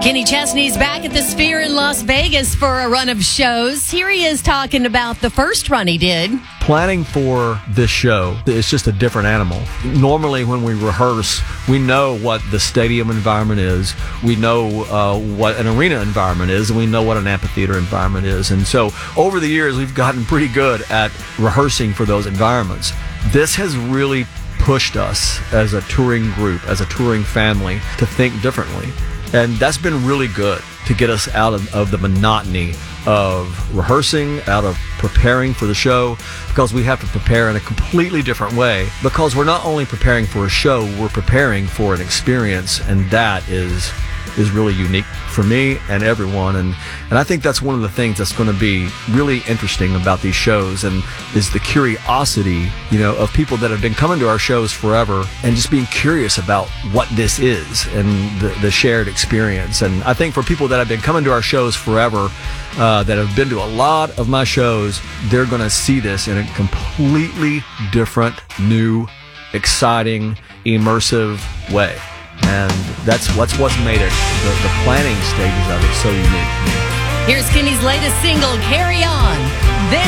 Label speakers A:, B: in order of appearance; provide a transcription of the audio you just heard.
A: Kenny Chesney's back at the Sphere in Las Vegas for a run of shows. Here he is talking about the first run he did.
B: Planning for this show is just a different animal. Normally when we rehearse, we know what the stadium environment is, we know what an arena environment is, and we know what an amphitheater environment is. And so over the years, we've gotten pretty good at rehearsing for those environments. This has really pushed us as a touring group, as a touring family, to think differently. And that's been really good to get us out of the monotony of rehearsing, out of preparing for the show, because we have to prepare in a completely different way, because we're not only preparing for a show, we're preparing for an experience, and that is really unique for me and everyone. And I think that's one of the things that's going to be really interesting about these shows, and is the curiosity, of people that have been coming to our shows forever and just being curious about what this is and the shared experience. And I think for people that have been coming to our shows forever, that have been to a lot of my shows, they're going to see this in a completely different, new, exciting, immersive way. And that's what's made it, the planning stages of it, so unique.
A: Here's Kenny's latest single, Carry On.